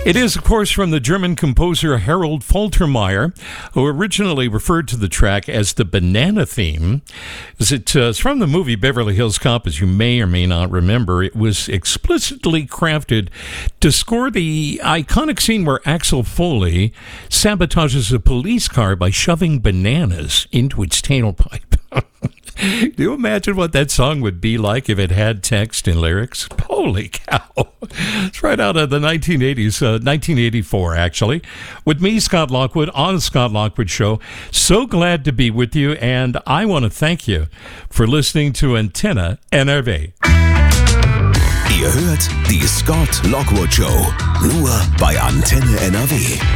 It is, of course, from the German composer Harold Faltermeyer, who originally referred to the track as the Banana Theme. It's from the movie Beverly Hills Cop, as you may or may not remember. It was explicitly crafted to score the iconic scene where Axel Foley sabotages a police car by shoving bananas into its tailpipe. Do you imagine what that song would be like if it had text and lyrics? Holy cow. It's right out of the 1980s, 1984, actually. With me, Scott Lockwood, on The Scott Lockwood Show. So glad to be with you, and I want to thank you for listening to Antenne NRW. Ihr hört die Scott Lockwood Show, nur bei Antenne NRW.